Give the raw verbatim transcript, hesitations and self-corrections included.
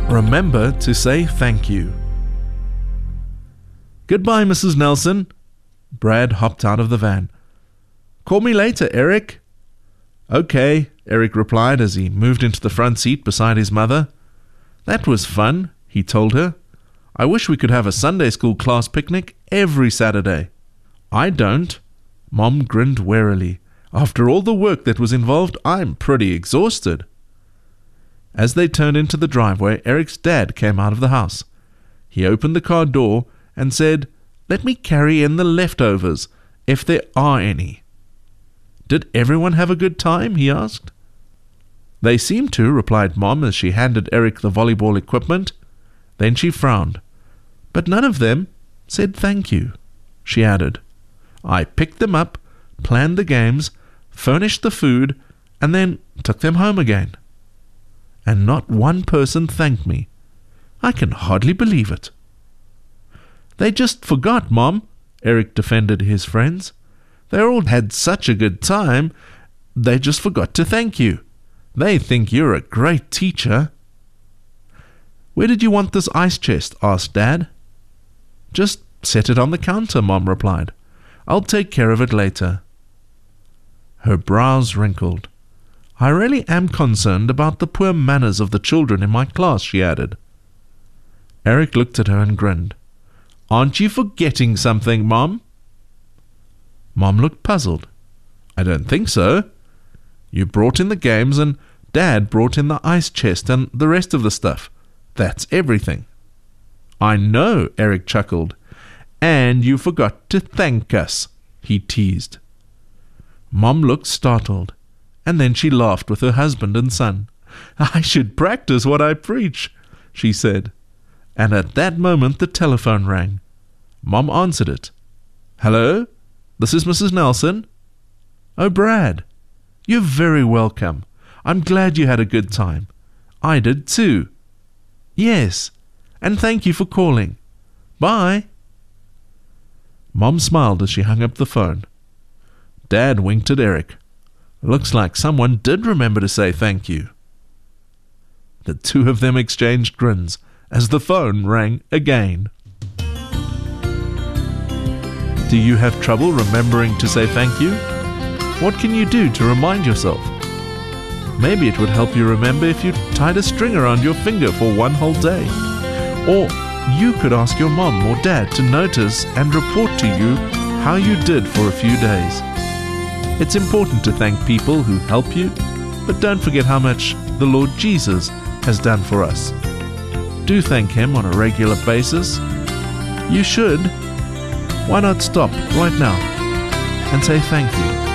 Remember to say thank you. Goodbye, Missus Nelson. Brad hopped out of the van. Call me later, Eric. Okay, Eric replied as he moved into the front seat beside his mother. That was fun, he told her. I wish we could have a Sunday school class picnic every Saturday. I don't. Mom grinned warily. After all the work that was involved, I'm pretty exhausted. As they turned into the driveway, Eric's dad came out of the house. He opened the car door and said, Let me carry in the leftovers, if there are any. Did everyone have a good time? He asked. They seemed to, replied Mom as she handed Eric the volleyball equipment. Then she frowned. But none of them said thank you, she added. I picked them up, planned the games, furnished the food, and then took them home again. And not one person thanked me. I can hardly believe it. They just forgot, Mom, Eric defended his friends. They all had such a good time, they just forgot to thank you. They think you're a great teacher. Where did you want this ice chest? Asked Dad. Just set it on the counter, Mom replied. I'll take care of it later. Her brows wrinkled. I really am concerned about the poor manners of the children in my class, she added. Eric looked at her and grinned. Aren't you forgetting something, Mom? Mom looked puzzled. I don't think so. You brought in the games and Dad brought in the ice chest and the rest of the stuff. That's everything. I know, Eric chuckled. And you forgot to thank us, he teased. Mom looked startled, and then she laughed with her husband and son. I should practice what I preach, she said. And at that moment the telephone rang. Mom answered it. Hello? This is Missus Nelson. Oh, Brad. You're very welcome. I'm glad you had a good time. I did too. Yes, and thank you for calling. Bye. Mom smiled as she hung up the phone. Dad winked at Eric. Looks like someone did remember to say thank you. The two of them exchanged grins as the phone rang again. Do you have trouble remembering to say thank you? What can you do to remind yourself? Maybe it would help you remember if you tied a string around your finger for one whole day. Or you could ask your mom or dad to notice and report to you how you did for a few days. It's important to thank people who help you, but don't forget how much the Lord Jesus has done for us. Do thank Him on a regular basis. You should. Why not stop right now and say thank you?